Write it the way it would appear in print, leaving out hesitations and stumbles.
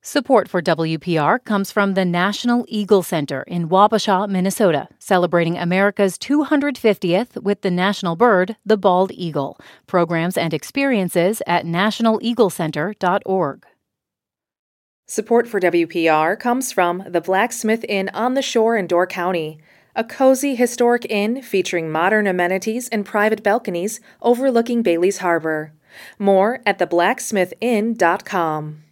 Support for WPR comes from the National Eagle Center in Wabasha, Minnesota, celebrating America's 250th with the national bird, the bald eagle. Programs and experiences at nationaleaglecenter.org. Support for WPR comes from the Blacksmith Inn on the Shore in Door County, a cozy historic inn featuring modern amenities and private balconies overlooking Bailey's Harbor. More at theblacksmithinn.com.